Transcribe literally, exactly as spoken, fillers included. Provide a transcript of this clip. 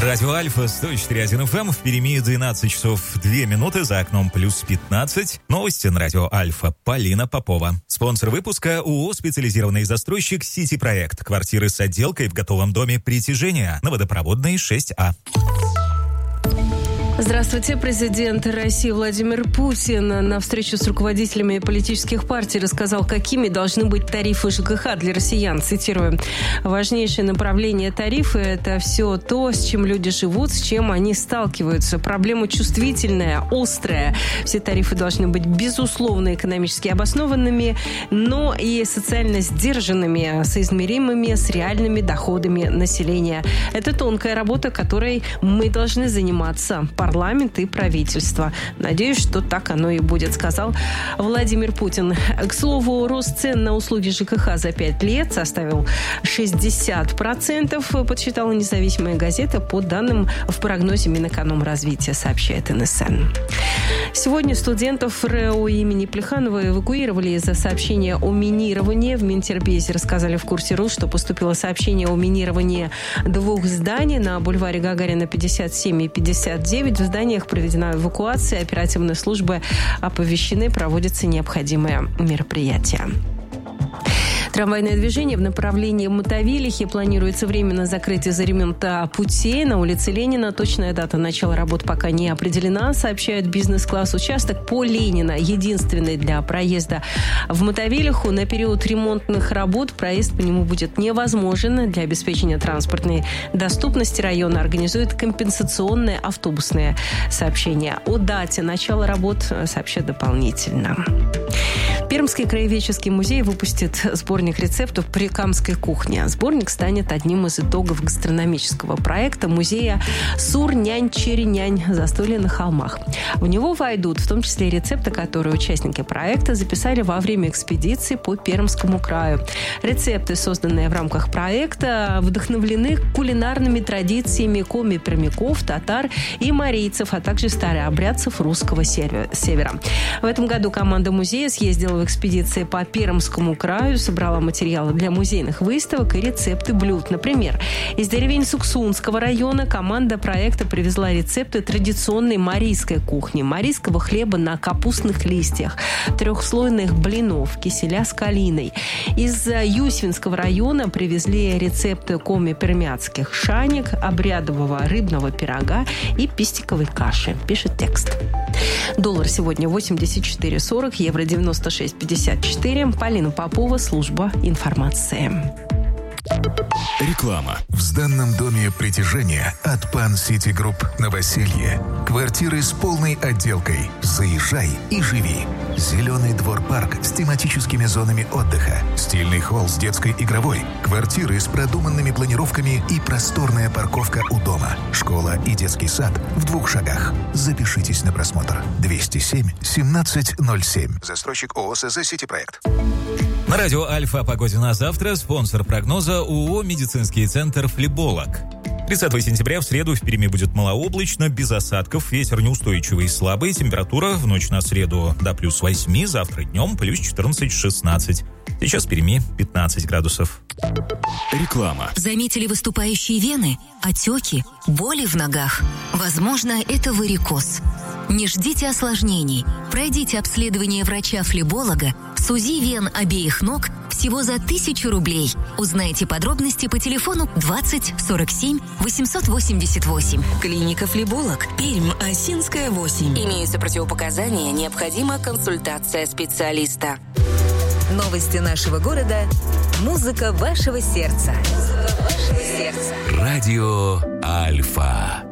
Радио Альфа, сто четыре точка один эф эм, в Перми двенадцать часов две минуты, за окном плюс пятнадцать. Новости на Радио Альфа. Полина Попова. Спонсор выпуска ООО «Специализированный застройщик Сити Проект». Квартиры с отделкой в готовом доме «Притяжение» на Водопроводной шесть А. Здравствуйте. Президент России Владимир Путин на встрече с руководителями политических партий рассказал, какими должны быть тарифы ЖКХ для россиян. Цитирую. «Важнейшее направление тарифы – это все то, с чем люди живут, с чем они сталкиваются. Проблема чувствительная, острая. Все тарифы должны быть, безусловно, экономически обоснованными, но и социально сдержанными, соизмеримыми с реальными доходами населения. Это тонкая работа, которой мы должны заниматься. Парламент и правительство. Надеюсь, что так оно и будет», сказал Владимир Путин. К слову, рост цен на услуги ЖКХ за пять лет составил шестьдесят процентов, подсчитала независимая газета по данным в прогнозе Минэкономразвития, сообщает эн эс эн. Сегодня студентов РЭО имени Плеханова эвакуировали из-за сообщения о минировании. В Минтербезе рассказали в Курсе.ру, что поступило сообщение о минировании двух зданий на бульваре Гагарина пятьдесят семь и пятьдесят девять. В зданиях проведена эвакуация, оперативные службы оповещены, проводятся необходимые мероприятия. Трамвайное движение в направлении Мотовилихи планируется временно закрыть из-за ремонта путей на улице Ленина. Точная дата начала работ пока не определена, сообщает бизнес-класс. Участок по Ленина единственный для проезда в Мотовилиху. На период ремонтных работ проезд по нему будет невозможен. Для обеспечения транспортной доступности района организует компенсационное автобусное сообщение. О дате начала работ сообщат дополнительно. Пермский краеведческий музей выпустит сборник рецептов прикамской кухни. Сборник станет одним из итогов гастрономического проекта музея «Сур-нянь-черенянь. Застолье на холмах». В него войдут в том числе рецепты, которые участники проекта записали во время экспедиции по Пермскому краю. Рецепты, созданные в рамках проекта, вдохновлены кулинарными традициями коми-пермяков, татар и марийцев, а также старообрядцев русского севера. В этом году команда музея съездила в экспедиции по Пермскому краю, собрала материалы для музейных выставок и рецепты блюд. Например, из деревень Суксунского района команда проекта привезла рецепты традиционной марийской кухни, марийского хлеба на капустных листьях, трехслойных блинов, киселя с калиной. Из Юсвинского района привезли рецепты коми-пермяцких шаник, обрядового рыбного пирога и пистиковой каши, пишет текст. Доллар сегодня восемьдесят четыре сорок, евро девяносто шесть пятьдесят четыре. Полина Попова, служба информации. Реклама. В сданном доме «Притяжение» от Пан Сити Групп Новоселье. Квартиры с полной отделкой. Заезжай и живи. Зеленый двор-парк с тематическими зонами отдыха. Стильный холл с детской игровой. Квартиры с продуманными планировками и просторная парковка у дома. Школа и детский сад в двух шагах. Запишитесь на просмотр. двести семь семнадцать ноль семь. Застройщик ООО СЗ «Сити Проект». На радио Альфа о погоде на завтра. Спонсор прогноза ООО «Медицинский центр Флеболог». тридцатого сентября в среду в Перми будет малооблачно, без осадков, ветер неустойчивый, слабый, температура в ночь на среду до плюс восемь, завтра днем плюс четырнадцать-шестнадцать. Сейчас в Перми пятнадцать градусов. Реклама. Заметили выступающие вены, отеки, боли в ногах? Возможно, это варикоз. Не ждите осложнений. Пройдите обследование врача-флеболога с УЗИ вен обеих ног всего за тысячу рублей. Узнайте подробности по телефону двадцать сорок семь восемьсот восемьдесят восемь. Клиника «Флеболог», Пермь, Осинская, восемь. Имеются противопоказания, необходима консультация специалиста. Новости нашего города. Музыка вашего сердца. Музыка вашего сердца. Радио Альфа.